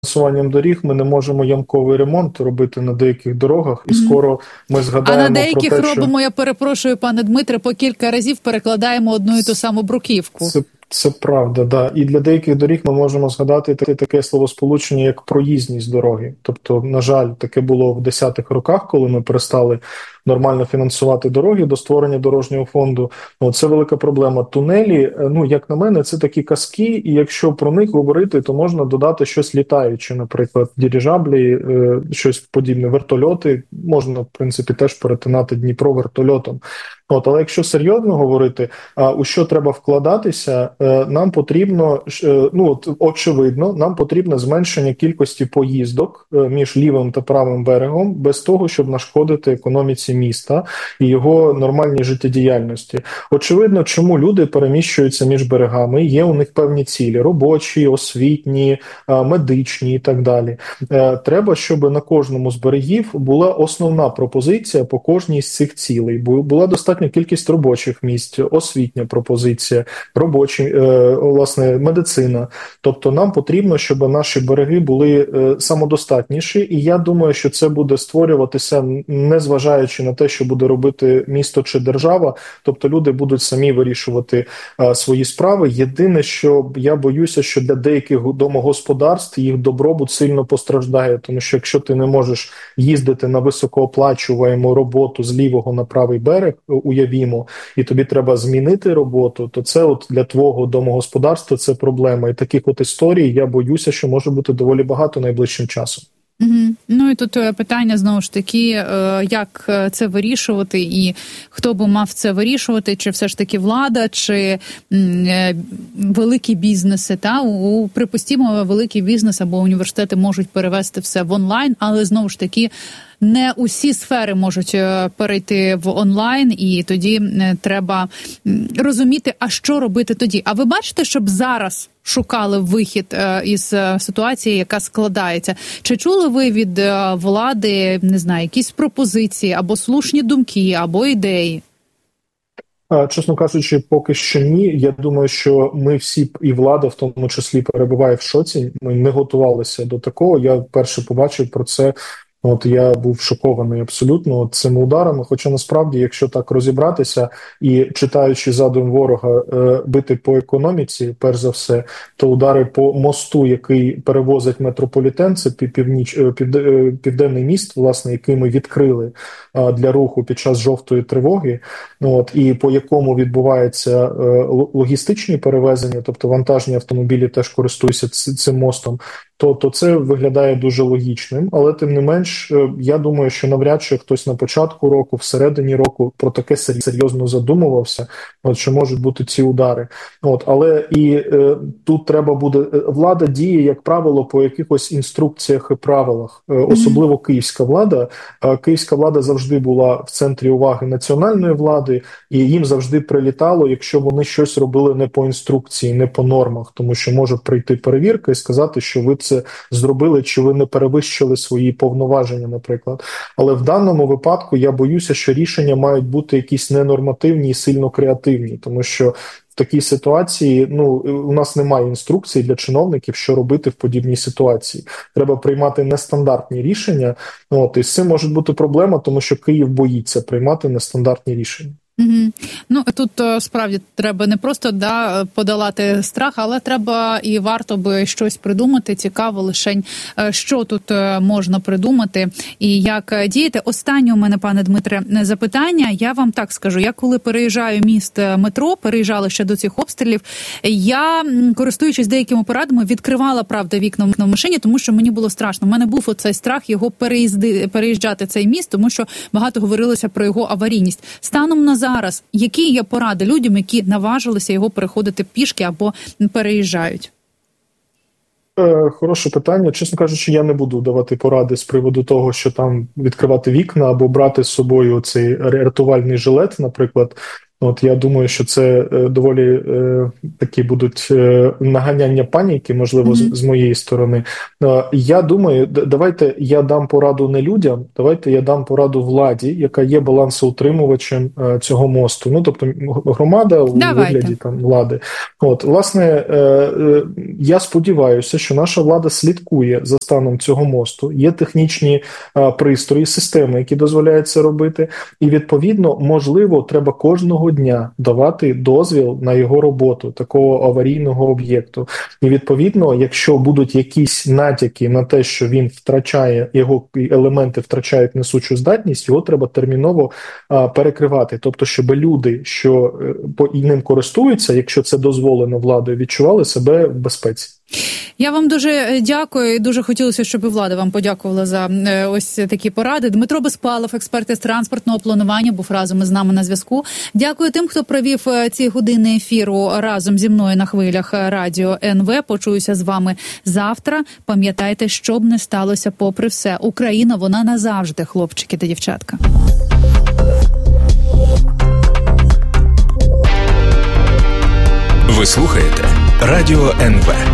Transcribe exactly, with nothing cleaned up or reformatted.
фінансуванням доріг ми не можемо ямковий ремонт робити на деяких дорогах, і скоро ми згадаємо а на деяких про те, що... робимо, я перепрошую, пане Дмитре, по кілька разів перекладаємо одну і ту саму бруківку. Це, це правда, да. І для деяких доріг ми можемо згадати таке словосполучення, як проїзність дороги. Тобто, на жаль, таке було в десятих роках, коли ми перестали нормально фінансувати дороги до створення дорожнього фонду. Ну, це велика проблема. Тунелі, ну, як на мене, це такі казки, і якщо про них говорити, то можна додати щось літаюче, наприклад, дирижаблі, е, щось подібне, вертольоти. Можна, в принципі, теж перетинати Дніпро вертольотом. От, але якщо серйозно говорити, а у що треба вкладатися, е, нам потрібно, е, ну, от, очевидно, нам потрібно зменшення кількості поїздок е, між лівим та правим берегом, без того, щоб нашкодити економіці міста і його нормальній життєдіяльності. Очевидно, чому люди переміщуються між берегами, є у них певні цілі – робочі, освітні, е, медичні і так далі. Е, треба, щоб на кожному з берегів була основна пропозиція по кожній з цих цілей. Була достатньо кількість робочих місць, освітня пропозиція, робочі, е, власне, медицина. Тобто нам потрібно, щоб наші береги були е, самодостатніші, і я думаю, що це буде створюватися, незважаючи на те, що буде робити місто чи держава, тобто люди будуть самі вирішувати е, свої справи. Єдине, що я боюся, що для деяких домогосподарств їх добробут сильно постраждає, тому що якщо ти не можеш їздити на високооплачуваємо роботу з лівого на правий берег, уявімо, і тобі треба змінити роботу, то це от для твого домогосподарства це проблема. І таких от історій, я боюся, що може бути доволі багато найближчим часом. Угу. Ну і тут питання, знову ж таки, як це вирішувати і хто би мав це вирішувати, чи все ж таки влада, чи великі бізнеси. Та? У, припустімо, великий бізнес або університети можуть перевести все в онлайн, але знову ж таки не усі сфери можуть перейти в онлайн, і тоді треба розуміти, а що робити тоді. А ви бачите, щоб зараз шукали вихід із ситуації, яка складається? Чи чули ви від влади, не знаю, якісь пропозиції, або слушні думки, або ідеї? Чесно кажучи, поки що ні. Я думаю, що ми всі, і влада в тому числі, перебуває в шоці. Ми не готувалися до такого. Я вперше побачив про це. От я був шокований абсолютно цими ударами, хоча насправді, якщо так розібратися і читаючи задум ворога е, бити по економіці, перш за все, то удари по мосту, який перевозить метрополітен, це північ, пів, південний міст, власне, який ми відкрили е, для руху під час жовтої тривоги, от, і по якому відбуваються е, логістичні перевезення, тобто вантажні автомобілі теж користуються цим мостом, то, то це виглядає дуже логічним, але тим не менш, я думаю, що навряд чи хтось на початку року, всередині року про таке серйозно задумувався, от, що можуть бути ці удари. От, але і е, тут треба буде, влада діє, як правило, по якихось інструкціях і правилах, е, особливо київська влада. Е, київська влада завжди була в центрі уваги національної влади, і їм завжди прилітало, якщо вони щось робили не по інструкції, не по нормах, тому що може прийти перевірка і сказати, що ви це зробили, чи ви не перевищили свої повноваження, наприклад. Але в даному випадку я боюся, що рішення мають бути якісь ненормативні і сильно креативні, тому що в такій ситуації, ну, у нас немає інструкцій для чиновників, що робити в подібній ситуації. Треба приймати нестандартні рішення, от, і з цим може бути проблема, тому що Київ боїться приймати нестандартні рішення. Угу. Ну, тут справді треба не просто да, подолати страх, але треба і варто би щось придумати. Цікаво лишень, що тут можна придумати і як діяти. Останнє у мене, пане Дмитре, запитання. Я вам так скажу, я коли переїжджаю міст метро, переїжджала ще до цих обстрілів, я, користуючись деякими порадами, відкривала, правда, вікна в машині, тому що мені було страшно. У мене був оцей страх його переїзди, переїжджати цей міст, тому що багато говорилося про його аварійність. Станом на зараз, які є поради людям, які наважилися його переходити пішки або переїжджають? Хороше питання. Чесно кажучи, я не буду давати поради з приводу того, що там відкривати вікна або брати з собою цей рятувальний жилет, наприклад. От я думаю, що це доволі е, такі будуть е, наганяння паніки, можливо, mm-hmm. з, з моєї сторони. Е, я думаю, давайте я дам пораду не людям, давайте я дам пораду владі, яка є балансоутримувачем е, цього мосту. Ну, тобто громада у давайте. вигляді там влади. От, власне, е, е, я сподіваюся, що наша влада слідкує за станом цього мосту. Є технічні е, пристрої, системи, які дозволяють це робити. І, відповідно, можливо, треба кожного дня давати дозвіл на його роботу, такого аварійного об'єкту. І, відповідно, якщо будуть якісь натяки на те, що він втрачає, його елементи втрачають несучу здатність, його треба терміново а, перекривати. Тобто, щоб люди, що по ним користуються, якщо це дозволено владою, відчували себе в безпеці. Я вам дуже дякую. Дуже хотілося, щоб і влада вам подякувала за ось такі поради. Дмитро Безпалов, експерт із транспортного планування, був разом із нами на зв'язку. Дякую тим, хто провів ці години ефіру разом зі мною на хвилях радіо ен ве. Почуюся з вами завтра. Пам'ятайте, що б не сталося попри все. Україна, вона назавжди, хлопчики та дівчатка. Ви слухаєте Радіо ен ве.